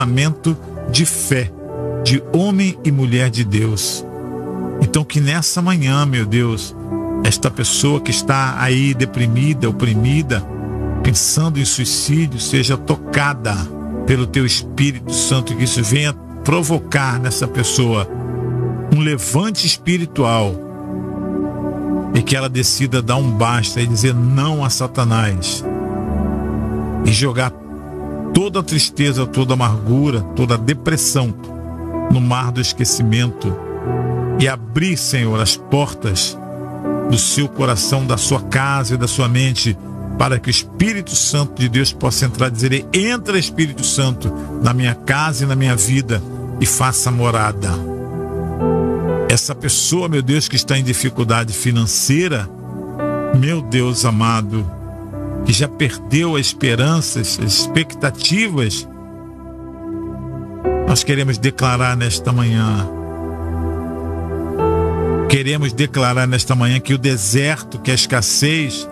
relacionamento de fé, de homem e mulher de Deus. Então que nessa manhã, meu Deus, esta pessoa que está aí deprimida, oprimida, pensando em suicídio, seja tocada pelo Teu Espírito Santo, que isso venha provocar nessa pessoa um levante espiritual e que ela decida dar um basta e dizer não a Satanás e jogar toda a tristeza, toda a amargura, toda a depressão no mar do esquecimento e abrir, Senhor, as portas do seu coração, da sua casa e da sua mente, para que o Espírito Santo de Deus possa entrar e dizer: entra, Espírito Santo, na minha casa e na minha vida e faça morada. Essa pessoa, meu Deus, que está em dificuldade financeira, meu Deus amado, que já perdeu as esperanças, as expectativas, nós queremos declarar nesta manhã, que o deserto, que a escassez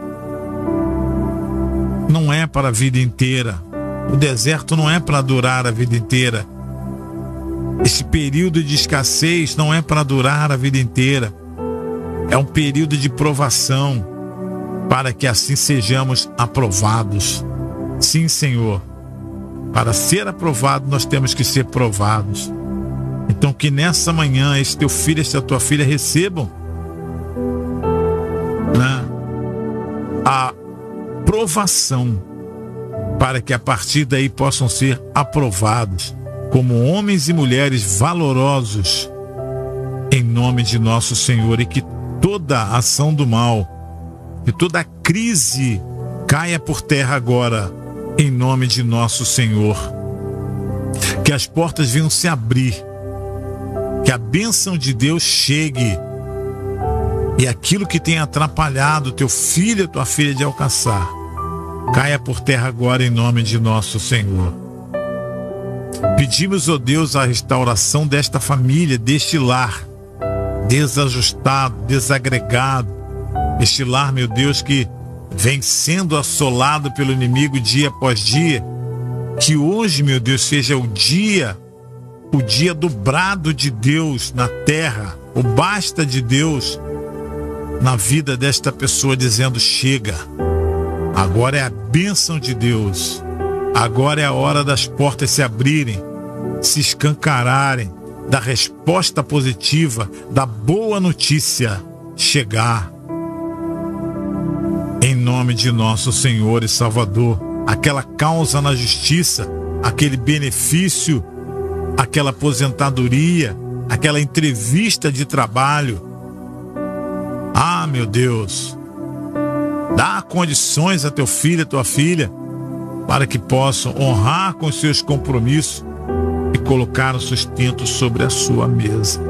não é para a vida inteira. O deserto não é para durar a vida inteira. Esse período de escassez não é para durar a vida inteira. É um período de provação, para que assim sejamos aprovados. Sim, Senhor. Para ser aprovado, nós temos que ser provados. Então que nessa manhã esse teu filho, essa tua filha recebam, né, a provação, para que a partir daí possam ser aprovados como homens e mulheres valorosos em nome de nosso Senhor, e que toda ação do mal, que toda crise caia por terra agora em nome de nosso Senhor. Que as portas venham se abrir, que a bênção de Deus chegue e aquilo que tem atrapalhado teu filho e tua filha de alcançar, caia por terra agora em nome de nosso Senhor. Pedimos, ó Deus, a restauração desta família, deste lar desajustado, desagregado, este lar, meu Deus, que vem sendo assolado pelo inimigo dia após dia. Que hoje, meu Deus, seja o dia dobrado de Deus na terra, o basta de Deus na vida desta pessoa, dizendo: chega, agora é a bênção de Deus, agora é a hora das portas se abrirem, se escancararem, da resposta positiva, da boa notícia chegar. Em nome de nosso Senhor e Salvador, aquela causa na justiça, aquele benefício, aquela aposentadoria, aquela entrevista de trabalho. Ah, meu Deus, dá condições a teu filho e a tua filha para que possam honrar com os seus compromissos e colocar o sustento sobre a sua mesa.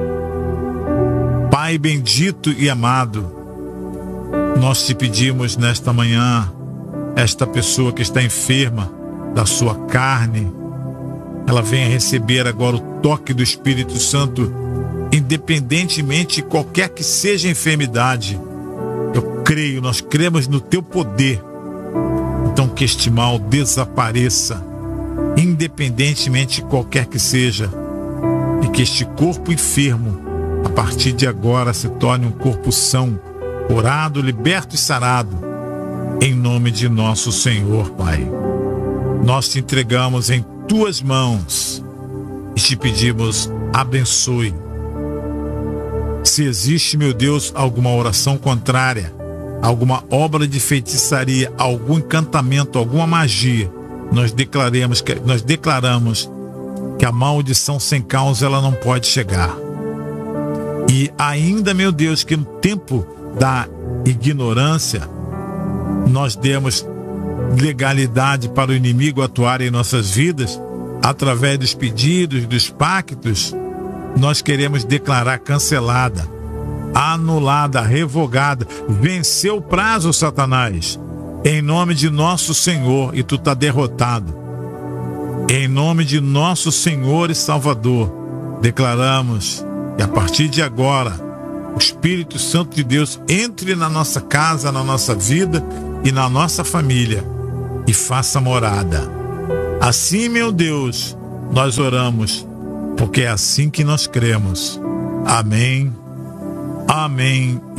Pai bendito e amado, nós te pedimos nesta manhã, esta pessoa que está enferma da sua carne, ela venha receber agora o toque do Espírito Santo, independentemente de qualquer que seja a enfermidade. Eu creio, nós cremos no teu poder. Então que este mal desapareça, independentemente de qualquer que seja, e que este corpo enfermo, a partir de agora, se torne um corpo são, curado, liberto e sarado, em nome de nosso Senhor, Pai. Nós te entregamos em tuas mãos e te pedimos: abençoe. Se existe, meu Deus, alguma oração contrária, alguma obra de feitiçaria, algum encantamento, alguma magia, nós declaramos que a maldição sem causa ela não pode chegar. E ainda, meu Deus, que no tempo da ignorância nós demos legalidade para o inimigo atuar em nossas vidas, através dos pedidos, dos pactos, nós queremos declarar cancelada, anulada, revogada. Venceu o prazo, Satanás, em nome de nosso Senhor, e tu está derrotado. Em nome de nosso Senhor e Salvador, declaramos que a partir de agora o Espírito Santo de Deus entre na nossa casa, na nossa vida e na nossa família e faça morada. Assim, meu Deus, Nós oramos, porque é assim que nós cremos. Amém, amém